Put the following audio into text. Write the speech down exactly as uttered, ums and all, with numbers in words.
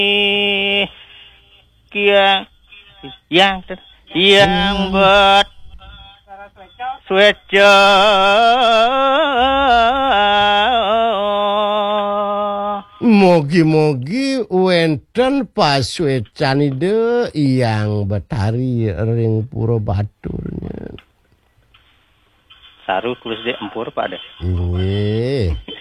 kia yang yang buat sweca Mogi-mogi wenten paswecan ide yang betari ring pura baturnya. Saru tulis di empur Pak deh. Iya.